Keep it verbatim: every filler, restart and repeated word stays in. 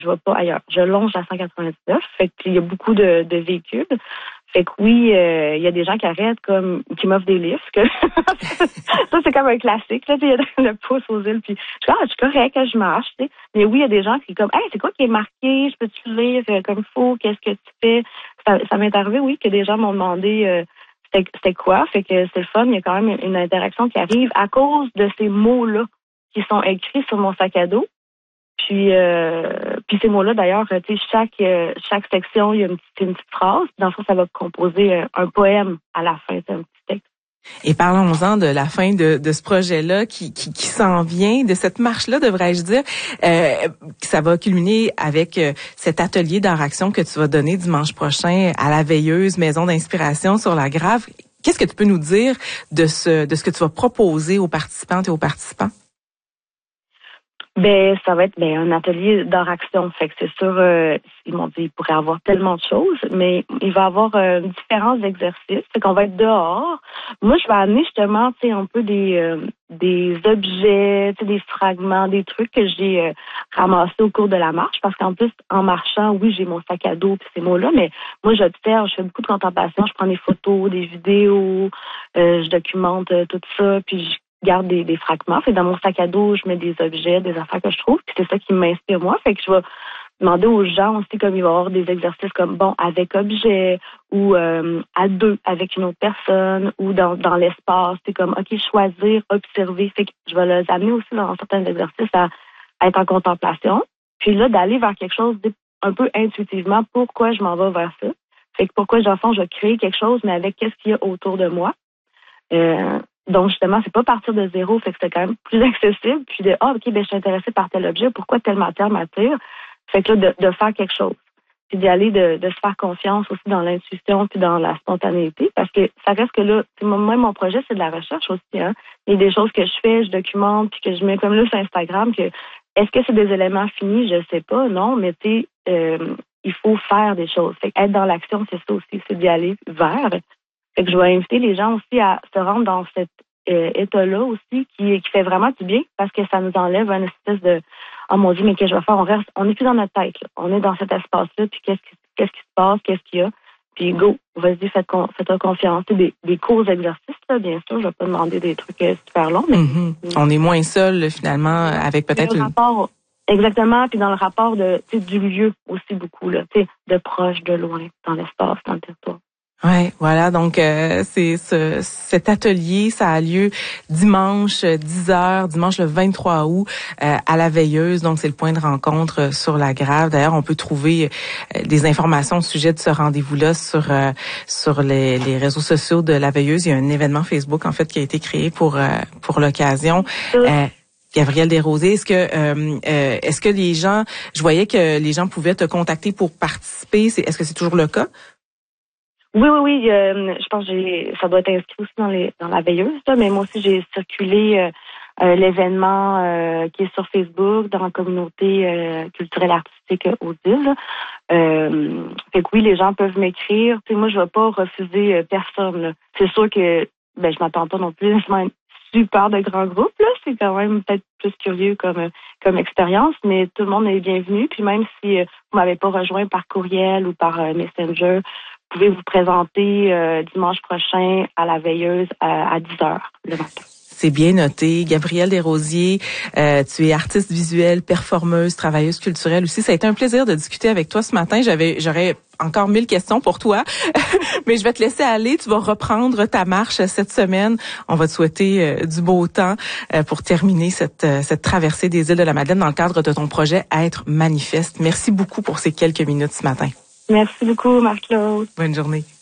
je vais pas ailleurs. Je longe la cent quatre-vingt-dix-neuf, fait qu'il y a beaucoup de, de véhicules. Fait que oui, euh, il y a des gens qui arrêtent, comme qui m'offrent des livres. Que ça, c'est comme un classique. Là, il y a le pouce aux îles, puis je suis ah, je suis correct, je marche. Tu sais. Mais oui, il y a des gens qui sont comme, hey, c'est quoi qui est marqué? Je peux-tu lire comme il faut? Qu'est-ce que tu fais? Ça, ça m'est arrivé, oui, que des gens m'ont demandé euh, c'était, c'était quoi. Fait que c'est le fun. Il y a quand même une interaction qui arrive à cause de ces mots-là qui sont écrits sur mon sac à dos. Puis, euh, puis ces mots-là, d'ailleurs, tu sais, chaque euh, chaque section, il y a une petite, une petite phrase. Dans le fond, ça va composer un, un poème à la fin, c'est un petit texte. Et parlons-en de la fin de, de ce projet-là qui, qui, qui s'en vient, de cette marche-là, devrais-je dire. Euh, ça va culminer avec euh, cet atelier d'art-action que tu vas donner dimanche prochain à la Veilleuse Maison d'inspiration sur la Grave. Qu'est-ce que tu peux nous dire de ce de ce que tu vas proposer aux participantes et aux participants? Ben, ça va être ben, un atelier d'art-action. Fait que c'est sûr, euh, ils m'ont dit qu'il pourrait avoir tellement de choses, mais il va y avoir euh, différents exercices. Fait qu'on va être dehors. Moi, je vais amener justement, tu sais, un peu des euh, des objets, tu sais, des fragments, des trucs que j'ai euh, ramassés au cours de la marche. Parce qu'en plus, en marchant, oui, j'ai mon sac à dos puis ces mots-là, mais moi, j'observe, je fais beaucoup de contemplation, je prends des photos, des vidéos, euh, je documente euh, tout ça, puis je garde des, des fragments. Fait dans mon sac à dos, je mets des objets, des affaires que je trouve, puis c'est ça qui m'inspire moi. Fait que je vais demander aux gens aussi, comme il va y avoir des exercices comme bon avec objet ou euh, à deux avec une autre personne ou dans dans l'espace. C'est comme ok, choisir, observer. Fait que je vais les amener aussi dans certains exercices à, à être en contemplation. Puis là, d'aller vers quelque chose un peu intuitivement. Pourquoi je m'en vais vers ça? Fait que pourquoi, dans le fond, je crée quelque chose, mais avec qu'est-ce qu'il y a autour de moi. Euh, Donc, justement, c'est pas partir de zéro, fait que c'est quand même plus accessible. Puis de, ah, OK, ben, je suis intéressée par tel objet, pourquoi telle matière m'attire? Fait que là, de, de faire quelque chose. Puis d'y aller, de, de se faire confiance aussi dans l'intuition puis dans la spontanéité. Parce que ça reste que là, moi, mon projet, c'est de la recherche aussi, hein. Il y a des choses que je fais, je documente, puis que je mets comme là sur Instagram, que est-ce que c'est des éléments finis? Je sais pas, non, mais tu sais, euh, il faut faire des choses. Fait que être dans l'action, c'est ça aussi, c'est d'y aller vers. Fait que je vais inviter les gens aussi à se rendre dans cet euh, état-là aussi qui, qui fait vraiment du bien parce que ça nous enlève une espèce de « Oh mon Dieu, mais qu'est-ce que je vais faire? » On reste, on n'est plus dans notre tête. Là. On est dans cet espace-là, puis qu'est-ce qui, qu'est-ce qui se passe, qu'est-ce qu'il y a. Puis go, vas-y, faites, faites confiance. Des, des courts exercices, là, bien sûr. Je vais pas demander des trucs super longs, mais... Mm-hmm. On est moins seul, finalement, avec peut-être... Le rapport, exactement, puis dans le rapport de, du lieu aussi beaucoup, là, de proche, de loin, dans l'espace, dans le territoire. Ouais, voilà. Donc euh, c'est ce, cet atelier, ça a lieu dimanche dix heures, dimanche le vingt-trois août euh, à la Veilleuse. Donc c'est le point de rencontre sur la Grave. D'ailleurs, on peut trouver euh, des informations au sujet de ce rendez-vous-là sur euh, sur les, les réseaux sociaux de la Veilleuse. Il y a un événement Facebook en fait qui a été créé pour euh, pour l'occasion. Euh, Gabrielle Desrosiers, est-ce que euh, euh, est-ce que les gens, je voyais que les gens pouvaient te contacter pour participer. C'est, est-ce que c'est toujours le cas? Oui, oui, oui. Euh, je pense que j'ai, ça doit être inscrit aussi dans les dans la Veilleuse, là, mais moi aussi j'ai circulé euh, euh, l'événement euh, qui est sur Facebook dans la communauté euh, culturelle artistique aux îles. Euh, fait que oui, les gens peuvent m'écrire. Tu sais, moi je vais pas refuser euh, personne. Là. C'est sûr que ben je m'attends pas non plus à un super de grand groupe là. C'est quand même peut-être plus curieux comme comme expérience, mais tout le monde est bienvenu. Puis même si euh, vous m'avez pas rejoint par courriel ou par euh, Messenger, vous pouvez vous présenter euh, dimanche prochain à la Veilleuse à, à dix heures le matin. C'est bien noté. Gabrielle Desrosiers, euh, tu es artiste visuelle, performeuse, travailleuse culturelle aussi. Ça a été un plaisir de discuter avec toi ce matin. J'avais, j'aurais encore mille questions pour toi, mais je vais te laisser aller. Tu vas reprendre ta marche cette semaine. On va te souhaiter euh, du beau temps euh, pour terminer cette, euh, cette traversée des îles de la Madeleine dans le cadre de ton projet Être manifeste. Merci beaucoup pour ces quelques minutes ce matin. Merci beaucoup, Marc-Claude. Bonne journée.